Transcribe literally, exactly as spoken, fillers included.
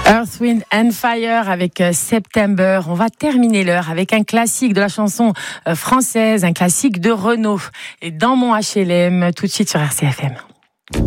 Earth, Wind and Fire avec September. On va terminer l'heure avec un classique de la chanson française, un classique de Renaud. Et dans mon H L M, tout de suite sur R C F M.